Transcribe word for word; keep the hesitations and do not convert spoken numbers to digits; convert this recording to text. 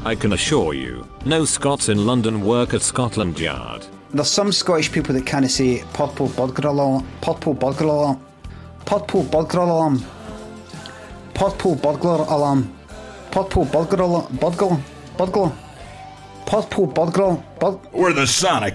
I can assure you, no Scots in London work at Scotland Yard. There's some Scottish people that kind of say purple burglar alarm, purple burglar alarm, purple burglar alarm, purple burglar alarm, purple burglar alarm, burglar, burglar, purple burglar, bur- We're the Sonic